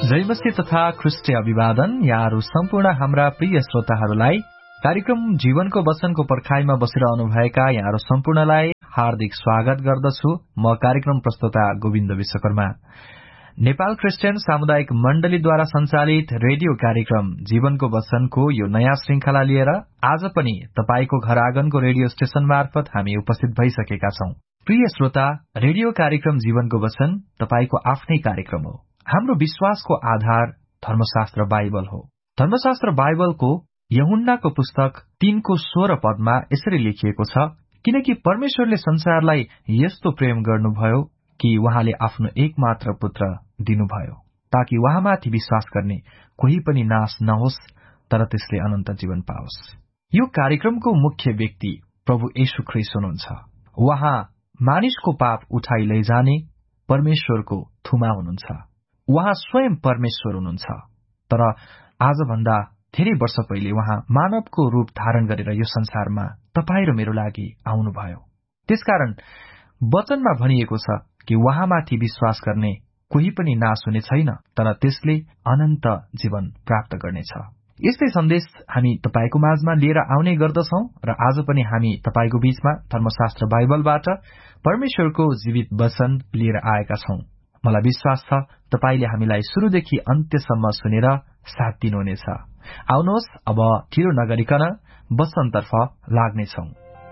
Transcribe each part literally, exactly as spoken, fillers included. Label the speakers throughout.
Speaker 1: जयमसी तथा ख्रिस्टीय अभिवादन। यहाँहरू सम्पूर्ण हाम्रा प्रिय श्रोताहरूलाई कार्यक्रम जीवनको वचनको पर्खाइमा बसिरहनुभएका यहाँहरू सम्पूर्णलाई हार्दिक स्वागत गर्दछु। म कार्यक्रम प्रस्तोता गोविन्द विश्वकर्मा। नेपाल क्रिस्चियन सामुदायिक मण्डलीद्वारा सञ्चालित रेडियो कार्यक्रम जीवनको वचनको यो नयाँ श्रृंखला लिएर आज पनि तपाईको घर आँगनको रेडियो स्टेशन मार्फत हामी उपस्थित भइसकेका छौं। प्रिय श्रोता, रेडियो कार्यक्रम जीवनको वचन तपाईको आफ्नै कार्यक्रम हो। हाम्रो विश्वासको आधार धर्मशास्त्र बाइबल हो। धर्मशास्त्र बाइबलको यूहन्नाको पुस्तक तीनको सोह्र पदमा यसरी लेखिएको छ, किनकि परमेश्वरले संसारलाई यस्तो प्रेम गर्नुभयो कि उहाँले आफ्नो एकमात्र पुत्र दिनुभयो, ताकि उहाँमाथि विश्वास गर्ने कोही पनि नाश नहोस्, तर त्यसले अनन्त जीवन पाओस्। यो कार्यक्रमको मुख्य व्यक्ति प्रभु येशू ख्रीष्ट हुनुहुन्छ। उहाँ मानिसको पाप उठाइ लैजाने परमेश्वरको थुमा हुनुहुन्छ। उहाँ स्वयं परमेश्वर हुनुहुन्छ, तर आजभन्दा धेरै वर्ष पहिले उहाँ मानवको रूप धारण गरेर यो संसारमा तपाईं र मेरो लागि आउनुभयो। त्यसकारण वचनमा भनिएको छ कि उहाँमाथि विश्वास गर्ने कोही पनि नाश हुने छैन, तर त्यसले अनन्त जीवन प्राप्त गर्नेछ। यस्तै सन्देश हामी तपाईको माझमा लिएर आउने गर्दछौं र आज पनि हामी तपाईको बीचमा धर्मशास्त्र बाइबलबाट परमेश्वरको जीवित वचन लिएर आएका छौं। मलाई विश्वास छ तपाईले हामीलाई शुरूदेखि अन्त्यसम्म सुनेर साथ दिनुहुनेछ। आउनुहोस् अब ढिलो नगरिकन वचनतर्फ लाग्नेछौं।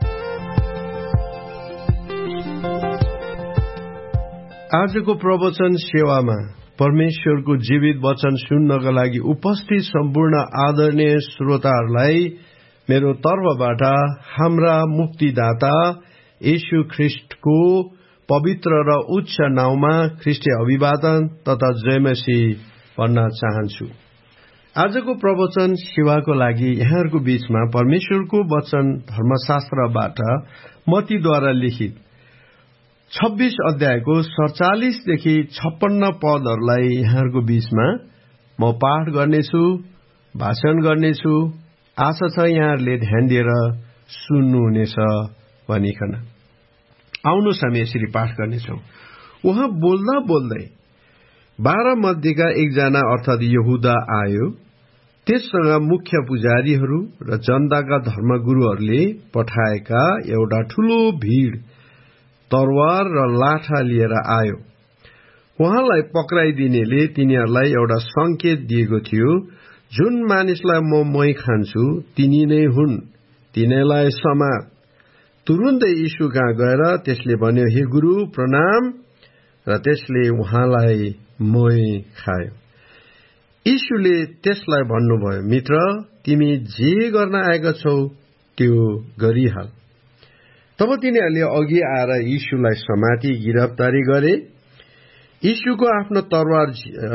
Speaker 2: आजको प्रवचन सेवामा परमेश्वरको जीवित वचन सुन्नका लागि उपस्थित सम्पूर्ण आदरणीय श्रोताहरूलाई मेरो तर्फबाट हाम्रा मुक्तिदाता येशू ख्रीष्टको पवित्र र उच्च नाउँमा ख्रीष्टीय अभिवादन तथा जयमसी भन्न चाहन्छु। आजको प्रवचन सेवाको लागि यहाँहरूको बीचमा परमेश्वरको वचन धर्मशास्त्रबाट मत्तीद्वारा लिखित छब्बीस अध्यायको सडचालिसदेखि छप्पन्न पदहरूलाई यहाँहरूको बीचमा म पाठ गर्नेछु, भाषण गर्नेछु। आशा छ यहाँहरूले ध्यान दिएर सुन्नुहुनेछ भनिकन। आउनुहोस् हामी यसरी पाठ गर्नेछौँ। उहाँ बोल्दा बोल्दै बाह्र मध्येका एकजना अर्थात् यहुदा आयो। त्यससँग मुख्य पुजारीहरू र जनताका धर्मगुरूहरूले पठाएका एउटा ठूलो भीड़ तरवार र लाठा लिएर आयो। उहाँलाई पक्राइदिनेले तिनीहरूलाई एउटा संकेत दिएको थियो, जुन मानिसलाई म मै खान्छु तिनी नै हुन्, तिनीलाई समात। तुरुन्तै यीशु कहाँ गएर त्यसले भन्यो, हे गुरु प्रणाम, र त्यसले उहाँलाई मै खायो। यीशुले त्यसलाई भन्नुभयो, मित्र, तिमी जे गर्न आएका छौ त्यो गरिहाल। तब तिनीहरूले अघि आएर यीशुलाई समाती गिरफ्तारी गरे। यीशुको आफ्नो तरवार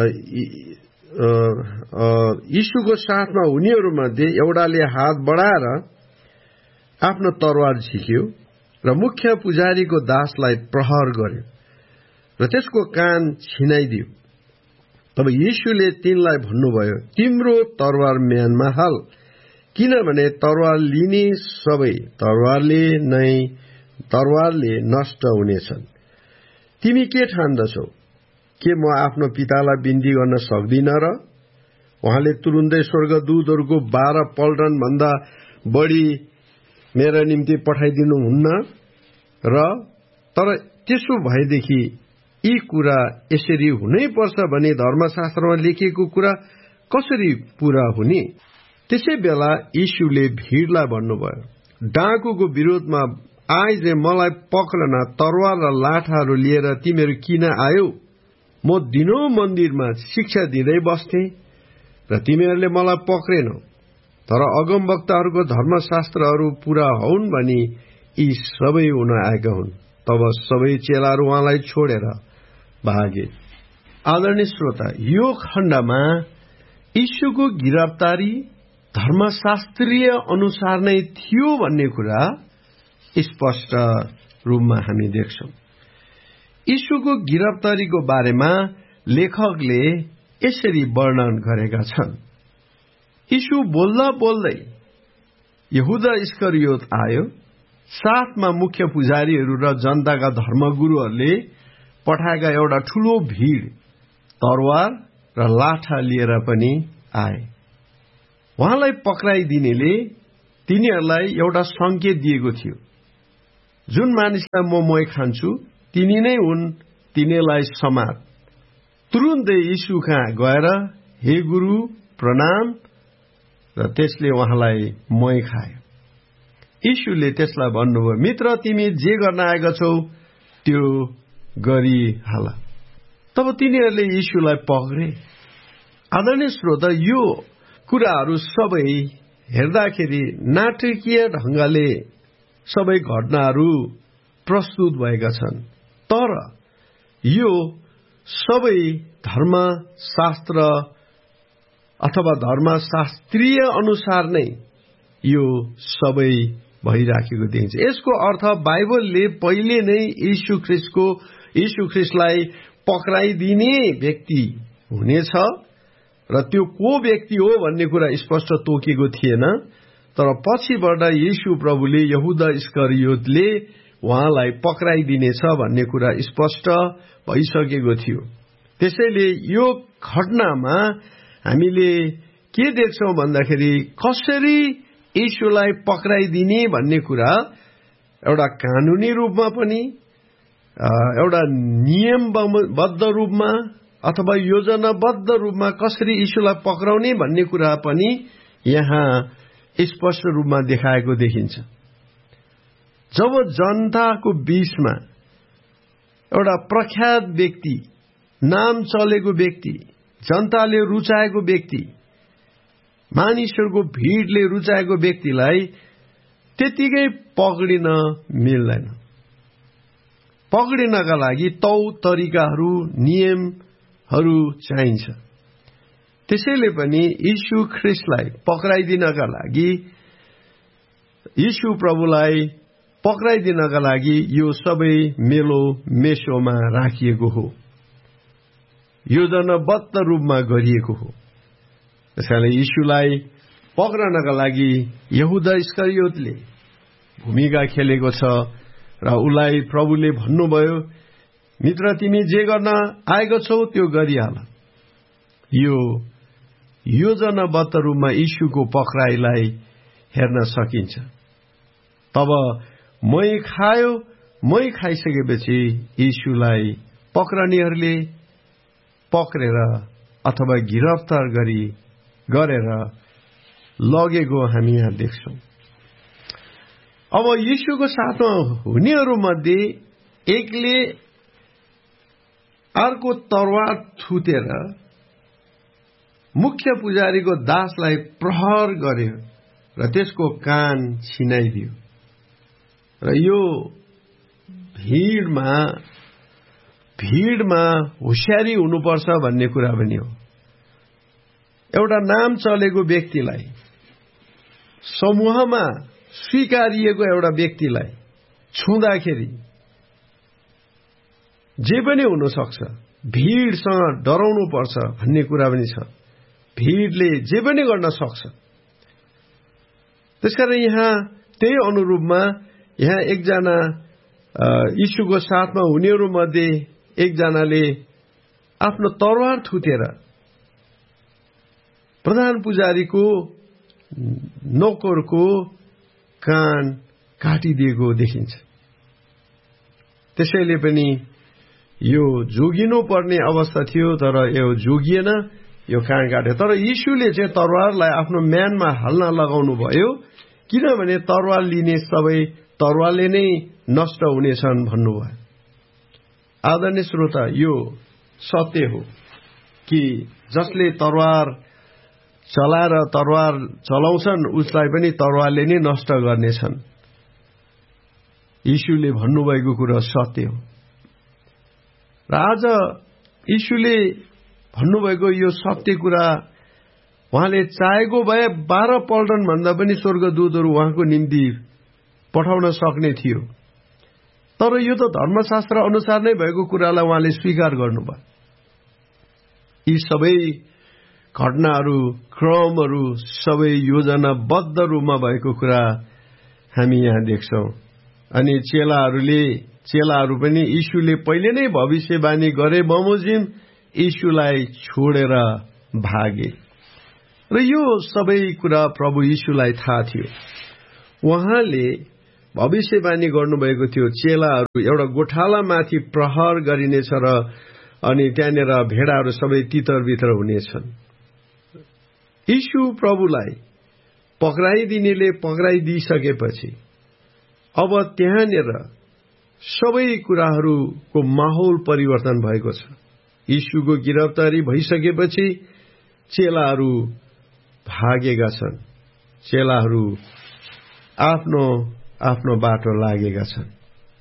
Speaker 2: यीशुको साथमा हुनेहरूमध्ये एउटाले हात बढाएर आफ्नो तरवार झिक्यो र मुख्य पुजारीको दासलाई प्रहार गर्यो र त्यसको कान छिनाइदियो। तब यीशुले तिनलाई भन्नुभयो, तिम्रो तरवार म्यानमा हाल, किनभने तरवार लिने सबै तरवारले नै तरवारले नष्ट हुनेछन्। तिमी के ठान्दछौ? के म आफ्नो पितालाई बिन्ती गर्न सक्दिन र? उहाँले तुरुन्तै स्वर्गदूतहरूको बाह्र पल्टन भन्दा बढी मेरा निम्ति पठाइदिनुहुन्न र? तर त्यसो भएदेखि यी कुरा यसरी हुनै पर्छ भने धर्मशास्त्रमा लेखिएको कुरा कसरी पूरा हुने? त्यसै बेला यीशुले भीड़लाई भन्नुभयो, डाकुको विरोधमा आइज मलाई पक्रन तरवार र लाठाहरू लिएर तिमीहरू किन आयौ? म दिनौ मन्दिरमा शिक्षा दिँदै बस्थे र तिमीहरूले मलाई पक्रेनौ। तर अगमवक्ताहरूको धर्मशास्त्रहरू पूरा हुन् भनी यी सबै हुन आएका हुन्। तब सबै चेलाहरू उहाँलाई छोडेर भागे। आदरणीय श्रोता, यो खण्डमा यीशुको गिरफ्तारी धर्मशास्त्रीय अनुसार नै थियो भन्ने कुरा स्पष्ट रूपमा हामी देख्छौं। यीशुको गिरफ्तारीको बारेमा लेखकले यसरी वर्णन गरेका छन्। यीशु बोल्दा बोल्दै यहुदा इस्करियोत आयो। साथमा मुख्य पुजारीहरू र जनताका धर्मगुरूहरूले पठाएका एउटा ठूलो भीड़ तरवार र लाठा लिएर पनि आए। उहाँलाई पक्राइदिनेले तिनीहरूलाई एउटा संकेत दिएको थियो, जुन मानिसलाई म मोही खान्छु तिनी नै हुन्, तिनीलाई समात। तुरुन्तै यीशु कहाँ गएर हे गुरु प्रणाम, र त्यसले उहाँलाई मोही खायो। यीशुले त्यसलाई भन्नुभयो, मित्र तिमी जे गर्न आएका छौ त्यो गरिहाल। तब तिनीहरूले यीशुलाई पक्रे। आदरणीय श्रोता, यो कुराहरू सबै हेर्दाखेरि नाटकीय ढंगले सबै घटनाहरू प्रस्तुत भएका छन्, तर यो सबै धर्मशास्त्र अथवा धर्मशास्त्रीय अनुसार नै यो सबै भइराखेको देखिन्छ। यसको अर्थ बाइबलले पहिले नै यीशु ख्रीष्टको यीशु ख्रीष्टलाई पक्राइदिने व्यक्ति हुनेछ र त्यो को व्यक्ति हो भन्ने कुरा स्पष्ट तोकेको थिएन, तर पछिबाट यीशु प्रभुले यहुदा इस्करियोतले उहाँलाई पक्राइदिनेछ भन्ने कुरा स्पष्ट भइसकेको थियो। त्यसैले यो घटनामा हामीले के देख्छौं भन्दाखेरि कसरी यीशुलाई पक्राइदिने भन्ने कुरा एउटा कानूनी रूपमा पनि, एउटा नियमबद्ध रूपमा अथवा योजनाबद्ध रूपमा कसरी यीशुलाई पक्राउने भन्ने कुरा पनि यहाँ स्पष्ट रूपमा देखाएको देखिन्छ। जब जनताको बीचमा एउटा प्रख्यात व्यक्ति, नाम चलेको व्यक्ति, जनताले रुचाएको व्यक्ति, मानिसहरूको भीडले रुचाएको व्यक्तिलाई त्यतिकै पक्रिन मिल्दैन। पक्रिनका लागि तौ तरिकाहरू, नियमहरू चाहिन्छ। त्यसैले पनि यीशु ख्रीष्टलाई पक्राइदिनका लागि, यीशु प्रभुलाई पक्राइदिनका लागि यो सबै मेलो मेसोमा राखिएको हो, योजनाबद्ध रूपमा गरिएको हो। त्यसैले यीशुलाई पक्रनका लागि यहुदा इस्करियोतले भूमिका खेलेको छ र उलाई प्रभुले भन्नुभयो, मित्र तिमी जे गर्न आएको छौ त्यो गरिहाल। यो योजनाबद्ध रूपमा यीशुको पक्राइलाई हेर्न सकिन्छ। तब मै खायो, मै खाइसकेपछि यीशुलाई पक्रनेहरूले पक्रेर अथवा गिरफ्तार गरी गरेर लगेको हामी यहाँ देख्छौं। अब यीशुको साथमा हुनेहरूमध्ये एकले अर्को तरवार थुतेर मुख्य पुजारीको दासलाई प्रहार गर्यो र त्यसको कान छिनाइदियो। र यो भीडमा भीडमा होशियारी हुनुपर्छ भन्ने कुरा पनि हो। एउटा नाम चलेको व्यक्तिलाई, समूहमा स्वीकारिएको एउटा व्यक्तिलाई छुँदाखेरि जे पनि हुन सक्छ। भीडसँग डराउनु पर्छ भन्ने कुरा पनि छ। भीडले जे पनि गर्न सक्छ। त्यसकारण यहाँ त्यही अनुरूपमा यहाँ एकजना यीशुको साथमा हुनेहरूमध्ये एकजनाले आफ्नो तरवार थुतेर प्रधान पुजारीको नोकरको कान काटिदिएको देखिन्छ। त्यसैले पनि यो जोगिनु पर्ने अवस्था थियो, तर यो जोगिएन, यो कान काट्यो। तर यीशुले चाहिँ तरवारलाई आफ्नो म्यानमा हाल्न लगाउनु भयो, किनभने तरवार लिने सबै तरवारले नै नष्ट हुनेछन् भन्नुभयो। आदरणीय श्रोता, यो सत्य हो कि जसले तरवार चलाएर तरवार चलाउँछन् उसलाई पनि तरवारले नै नष्ट गर्नेछन्। यीशुले भन्नुभएको कुरा सत्य हो। र आज यीशुले भन्नुभएको यो सत्य कुरा उहाँले चाहेको भए बाह्र पल्टन भन्दा पनि स्वर्गदूतहरू उहाँको निम्ति पठाउन सक्ने थियो, तर यो त धर्मशास्त्र अनुसार नै भएको कुरालाई उहाँले स्वीकार गर्नुभयो। यी सबै घटनाहरू, क्रमहरू सबै योजनाबद्ध रूपमा भएको कुरा हामी यहाँ देख्छौं। अनि चेलाहरूले चेलाहरू पनि यीशुले पहिले नै भविष्यवाणी गरे बमोजिम यीशुलाई छोडेर भागे र यो सबै कुरा प्रभु यीशुलाई थाहा थियो। उहाँले भविष्यवाणी गर्नुभएको थियो, चेलाहरू एउटा गोठालामाथि प्रहार गरिनेछ र अनि त्यहाँनिर भेडाहरू सबै तितर-बितर हुनेछन्। यीशु प्रभुलाई पक्राइदिनेले पक्राइदिइसकेपछि अब त्यहाँनिर सबै कुराहरूको माहौल परिवर्तन भएको छ। यीशुको गिरफ्तारी भइसकेपछि चेलाहरू भागेका छन्, चेलाहरू आफ्नो आफ्नो बाटो लागेका छन्।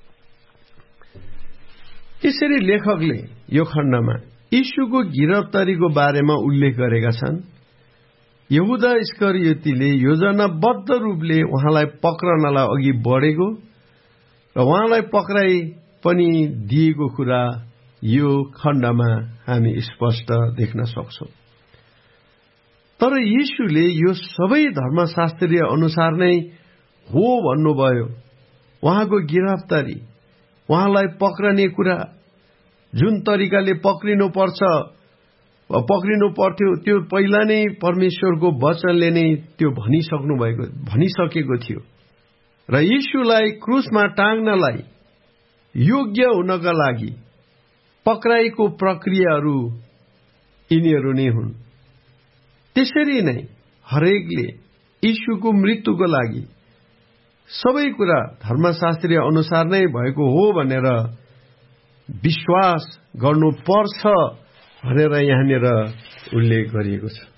Speaker 2: यसरी लेखकले यो खण्डमा यीशुको गिरफ्तारीको बारेमा उल्लेख गरेका छन्। यहुदा इस्करियोतीले योजनाबद्ध रूपले उहाँलाई पक्रनलाई अघि बढेको र उहाँलाई पक्राइ पनि दिएको कुरा यो खण्डमा हामी स्पष्ट देख्न सक्छौं। तर यीशुले यो सबै धर्मशास्त्रीय अनुसार नै हो भन्नुभयो। उहाँको गिरफ्तारी, उहाँलाई पक्रने कुरा, जुन तरिकाले पक्रिनु पर्छ पक्रिनु पर्थ्यो त्यो पहिला नै परमेश्वरको वचनले नै त्यो भनिसक्नु भएको भनिसकेको थियो र यीशुलाई क्रुसमा टाङ्नलाई योग्य हुनका लागि पक्राइको प्रक्रियाहरू यिनीहरू नै हुन्। त्यसरी नै हरेकले यीशुको मृत्युको लागि सबै कुरा धर्मशास्त्रीय अनुसार नै भएको हो भनेर विश्वास गर्नुपर्छ भनेर यहाँनिर उल्लेख गरिएको छ।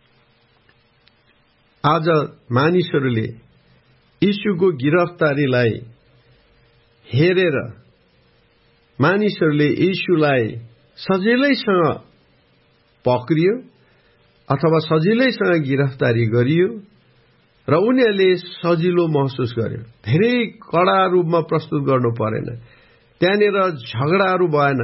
Speaker 2: आज मानिसहरूले यीशुको गिरफ्तारीलाई हेरेर मानिसहरूले यीशुलाई सजिलैसँग पक्रियो अथवा सजिलैसँग गिरफ्तारी गरियो र उनीहरूले सजिलो महसुस गर्यो। धेरै कडा रूपमा प्रस्तुत गर्नु परेन, त्यहाँनिर झगडाहरू भएन,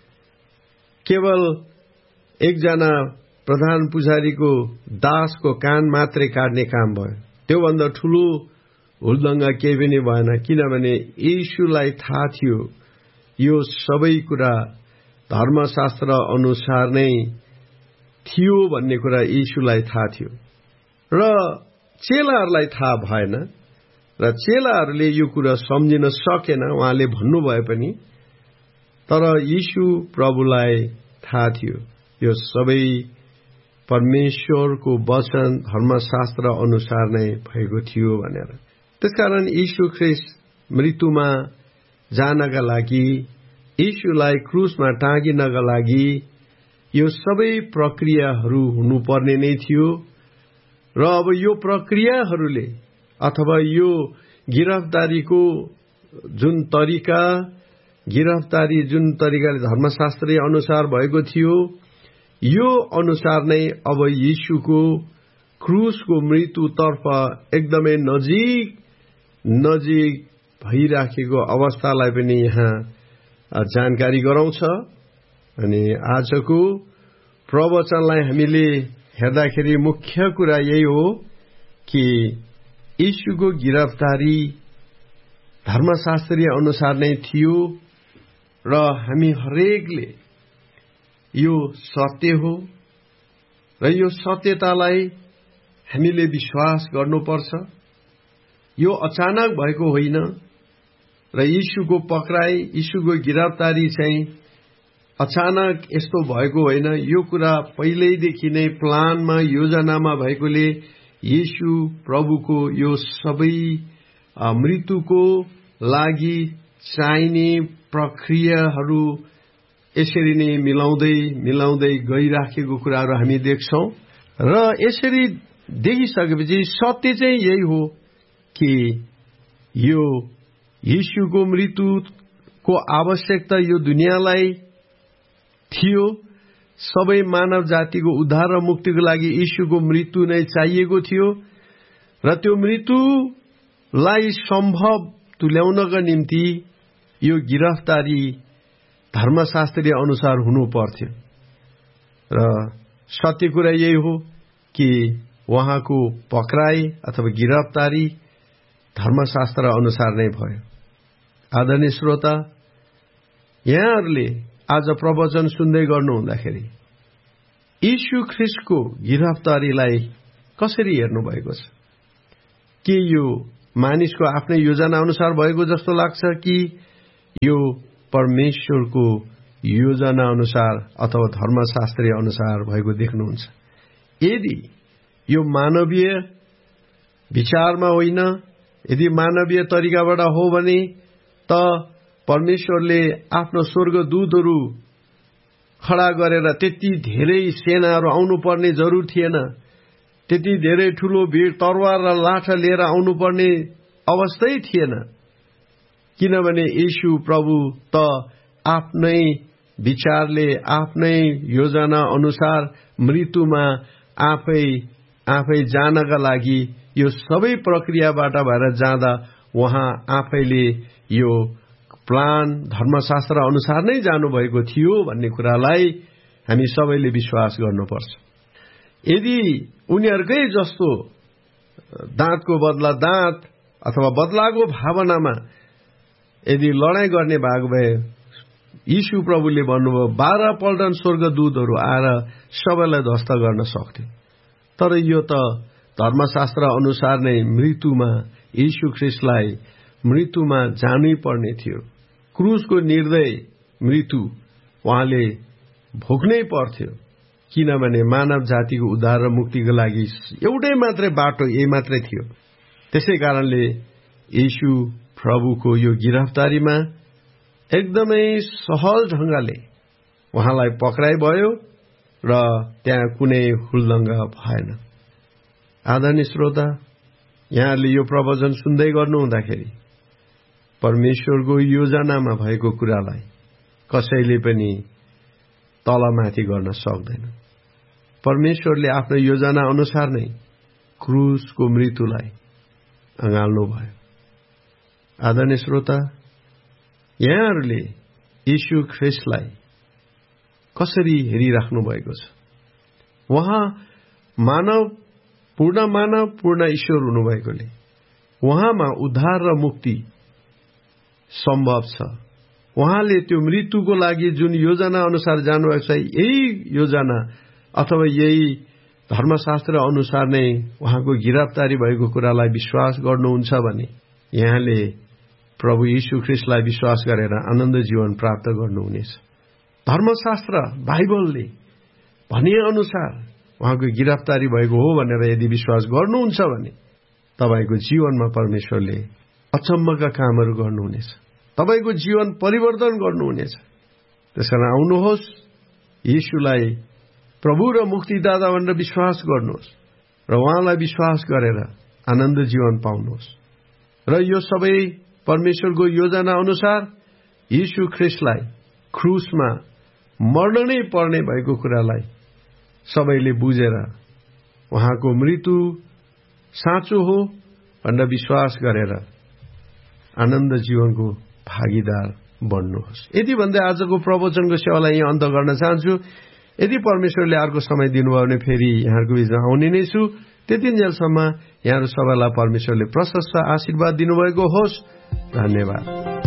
Speaker 2: केवल एकजना प्रधान पुजारीको दासको कान मात्रै काट्ने काम भयो। त्योभन्दा ठूलो हुलदंगा केही पनि भएन, किनभने यीशुलाई थाहा थियो यो सबै कुरा धर्मशास्त्र अनुसार नै थियो भन्ने कुरा यीशुलाई थाहा थियो र चेलाहरूलाई थाहा भएन र चेलाहरूले यो कुरा सम्झिन सकेन उहाँले भन्नुभए पनि। तर यीशु प्रभुलाई थाहा थियो यो सबै परमेश्वरको वचन धर्मशास्त्र अनुसार नै भएको थियो भनेर। त्यसकारण यीशु ख्रीष्ट मृत्युमा जानका लागि, यीशुलाई क्रुसमा टाँगिनका लागि यो सबै प्रक्रियाहरू हुनुपर्ने नै थियो र अब यो प्रक्रियाहरूले अथवा यो गिरफ्तारीको जुन तरिका, गिरफ्तारी जुन तरिकाले धर्मशास्त्रीय अनुसार भएको थियो यो अनुसार नै अब यीशुको क्रुसको मृत्युतर्फ एकदमै नजिक नजिक भइराखेको अवस्थालाई पनि यहाँ जानकारी गराउँछ। अनि आजको प्रवचनलाई हामीले हेर्दाखेरि मुख्य कुरा यही हो कि यीशुको गिरफ्तारी धर्मशास्त्रीय अनुसार नै थियो र हामी हरेकले यो सत्य हो र यो सत्यतालाई हामीले विश्वास गर्नुपर्छ। यो अचानक भएको होइन र यीशुको पक्राइ, यीशुको गिरफ्तारी चाहिँ अचानक यस्तो भएको होइन। यो कुरा पहिल्यैदेखि नै प्लानमा, योजनामा भएकोले यीशु प्रभुको यो सबै मृत्युको लागि चाहिने प्रक्रियाहरू यसरी नै मिलाउँदै मिलाउँदै गइराखेको कुराहरू हामी देख्छौं र यसरी देखिसकेपछि सत्य चाहिँ यही हो कि यो यीशुको मृत्युको आवश्यकता यो दुनियाँलाई थियो। सबै मानव जातिको उद्धार र मुक्तिको लागि यीशुको मृत्यु नै चाहिएको थियो र त्यो मृत्युलाई सम्भव तुल्याउनका निम्ति यो गिरफ्तारी धर्मशास्त्रीय अनुसार हुनु पर्थ्यो र सत्य कुरा यही हो कि उहाँको पक्राइ अथवा गिरफ्तारी धर्मशास्त्र अनुसार नै भयो। आदरणीय श्रोता, यहाँहरूले आज प्रवचन सुन्दै गर्नु हुँदाखेरि यीशु ख्रीष्टको गिरफ्तारीलाई कसरी हेर्नु भएको छ? के यो मानिसको आफ्नै योजना अनुसार भएको जस्तो लाग्छ कि यो परमेश्वरको योजना अनुसार अथवा धर्मशास्त्रीय अनुसार भएको देख्नुहुन्छ? यदि यो मानवीय विचारमा होइन, यदि मानवीय तरिकाबाट हो भने त परमेश्वरले आफ्नो स्वर्गदूतहरू खडा गरेर त्यति धेरै सेनाहरू आउनुपर्ने जरुर थिएन। त्यति धेरै ठूलो भीड़ तरवार र लाठा लिएर आउनुपर्ने अवस्थै थिएन, किनभने यीशु प्रभु त आफ्नै विचारले आफ्नै योजना अनुसार मृत्युमा आफै आफै जानका लागि यो सबै प्रक्रियाबाट भएर जाँदा उहाँ आफैले यो प्लान धर्मशास्त्र अनुसार नै जानुभएको थियो भन्ने कुरालाई हामी सबैले विश्वास गर्नुपर्छ। यदि उनीहरूकै जस्तो दाँतको बदला दाँत अथवा बदलाको भावनामा यदि लडाईँ गर्ने भाग भए यीशु प्रभुले भन्नुभयो बाह्र पल्टन स्वर्गदूतहरू आएर सबैलाई ध्वस्त गर्न सक्थ्यो। तर यो त धर्मशास्त्र अनुसार नै मृत्युमा यीशु ख्रीष्टलाई मृत्युमा जानै पर्ने थियो। क्रुसको निर्दय मृत्यु उहाँले भोग्नै पर्थ्यो, किनभने मानव जातिको उद्धार र मुक्तिको लागि एउटै मात्रै बाटो यही मात्रै थियो। त्यसै कारणले यीशु प्रभुको यो गिरफ्तारीमा एकदमै सहज ढंगले उहाँलाई पक्राइ भयो र त्यहाँ कुनै हुलदंगा भएन। आदरणीय श्रोता, यहाँले यो प्रवचन सुन्दै गर्नु हुँदाखेरि परमेश्वरको योजनामा भएको कुरालाई कसैले पनि तलमाथि गर्न सक्दैन। परमेश्वरले आफ्नो योजना अनुसार नै क्रुसको मृत्युलाई अँगाल्नु भयो। आदरणीय श्रोता, यहाँहरूले यीशु ख्रीष्टलाई कसरी हेरिराख्नु भएको छ? उहाँ मानव पूर्ण मानव पूर्ण ईश्वर हुनुभएकोले उहाँमा उद्धार र मुक्ति सम्भव छ। उहाँले त्यो मृत्युको लागि जुन योजना अनुसार जानुभएको छ, यही योजना अथवा यही धर्मशास्त्र अनुसार नै उहाँको गिरफ्तारी भएको कुरालाई विश्वास गर्नुहुन्छ भने यहाँले प्रभु यीशु ख्रीष्टलाई विश्वास गरेर आनन्द जीवन प्राप्त गर्नुहुनेछ। धर्मशास्त्र बाइबलले भने अनुसार उहाँको गिरफ्तारी भएको हो भनेर यदि विश्वास गर्नुहुन्छ भने तपाईको जीवनमा परमेश्वरले अचम्मका कामहरू गर्नुहुनेछ, तपाईको जीवन परिवर्तन गर्नुहुनेछ। त्यसकारण आउनुहोस्, यीशुलाई प्रभु र मुक्तिदाता भनेर विश्वास गर्नुहोस् र उहाँलाई विश्वास गरेर आनन्द जीवन पाउनुहोस् र यो सबै परमेश्वरको योजना अनुसार यीशु ख्रीष्टलाई क्रुसमा मर्न नै पर्ने भएको कुरालाई सबैले बुझेर उहाँको मृत्यु साँचो हो भनेर विश्वास गरेर आनन्द जीवनको भागीदार बन्नुहोस्। यति भन्दै आजको प्रवचनको सेवालाई यहाँ अन्त गर्न चाहन्छु। यदि परमेश्वरले अर्को समय दिनुभयो भने फेरि यहाँहरूको बीचमा आउने नै छु। त्यतिन्जेलसम्म यहाँहरू सबैलाई परमेश्वरले प्रशस्त आशीर्वाद दिनुभएको होस्। धन्यवाद।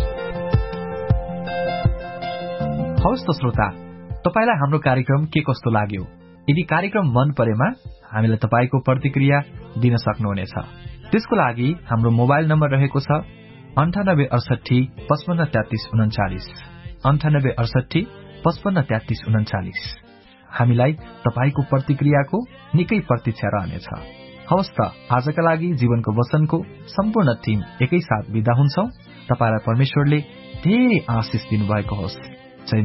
Speaker 1: हवस् त श्रोता, तपाईलाई हाम्रो कार्यक्रम के कस्तो लाग्यो? यदि कार्यक्रम मन परेमा हामीलाई तपाईको प्रतिक्रिया दिन सक्नुहुनेछ। त्यसको लागि हाम्रो मोबाइल नम्बर रहेको छ अन्ठानब्बे अडसठी पचपन्न तेत्तीस उन्चालिस अन्ठानब्बे अडसठी पचपन्न तेत्तीस उन्चालिस। हामीलाई तपाईको प्रतिक्रियाको निकै प्रतीक्षा रहनेछ। हवस् त, आजका लागि जीवनको वचनको सम्पूर्ण टिम एकैसाथ बिदा हुन्छौं। तपाईलाई परमेश्वरले धेरै आशिष दिनुभएको होस्।